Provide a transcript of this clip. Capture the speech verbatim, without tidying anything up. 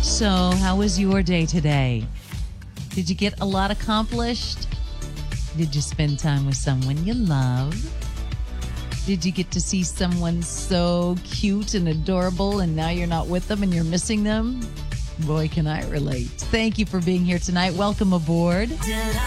So, how was your day today? Did you get a lot accomplished? Did you spend time with someone you love? Did you get to see someone so cute and adorable and now you're not with them and you're missing them? Boy, can I relate. Thank you for being here tonight. Welcome aboard.